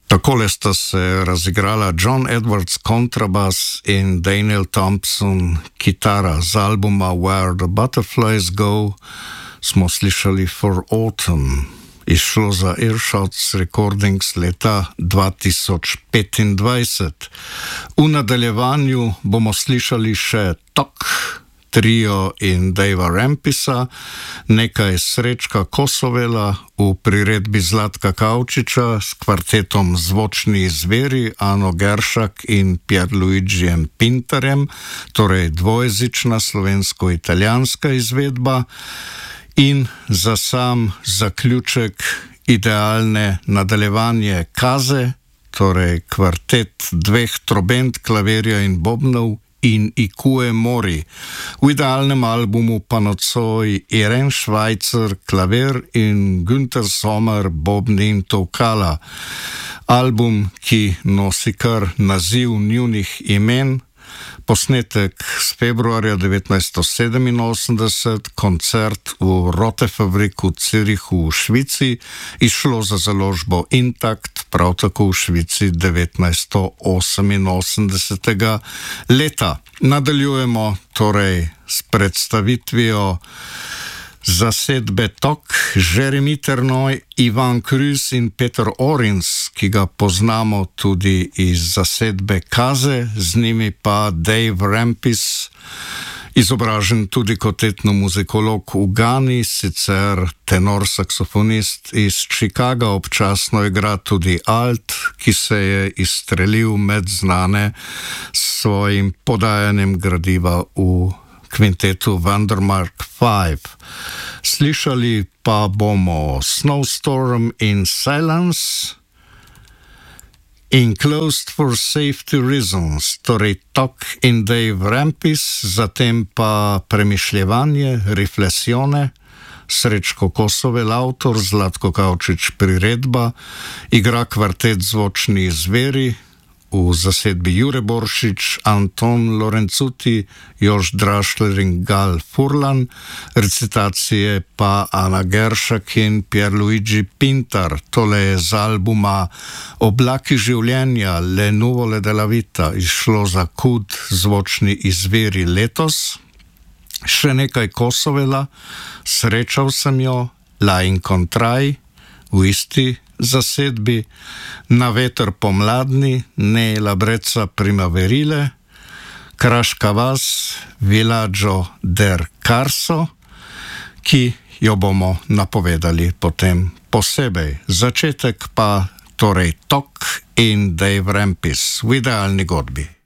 Takole sta se razigrala John Edwards kontrabas in Daniel Thompson kitara z albuma Where the Butterflies Go. Smo slišali For Autumn, izšlo za Earshots Recordings leta 2025. V nadaljevanju bomo slišali še Tok, Trio in Dejva Rampisa, nekaj Srečka Kosovela v priredbi Zlatka Kavčiča s kvartetom Zvočni zveri Ano Geršak in Pierluigijem Pintarjem, torej dvojezična slovensko-italijanska izvedba, in za sam zaključek idealne nadaljevanje Kaze, torej kvartet dveh trobent, klavirja in bobnov in Ikue Mori. V idealnem albumu pa nocoj Irene Schweitzer, klavir in Günther Sommer, bobni in tolkala. Album, ki nosi kar naziv njunih imen, posnetek z februarja 1987, koncert v Rotefabrik v Zürichu v Švici, izšlo za založbo Intakt, prav tako v Švici 1988. leta. Nadaljujemo torej s predstavitvijo zasedbe Tok, Jeremy Ternoj, Ivan Krüs in Peter Orins, ki ga poznamo tudi iz zasedbe Kaze, z njimi pa Dave Rampis, izobražen tudi kot etnomuzikolog v Gani, sicer tenor saksofonist iz Chicaga, občasno igra tudi alt, ki se je izstrelil med znane s svojim podajanjem gradiva v kvintetu Vandermark 5. Slišali pa bomo Snowstorm in Silence, Enclosed for Safety Reasons, torej Tok in Dave Rampis, zatem pa Premišljevanje, Riflesione, Srečko Kosovel autor, Zlatko Kavčič priredba, igra kvartet Zvočni zveri, v zasedbi Jure Boršič, Anton Lorenzuti, Jož Drašler in Gal Furlan, recitacije pa Ana Geršak in Pierluigi Pintar. Tole je z albuma Oblaki življenja, Le nuvole della vita, izšlo za KUD Zvočni izviri letos. Še nekaj Kosovela, Srečal sem jo, La incontrai, v isti zasedbi, Na veter pomladni, Ne la brezza primaverile, Kraška vas, Villaggio del Carso, ki jo bomo napovedali potem posebej. Začetek pa torej Tok in Dave Rampis v idealni godbi.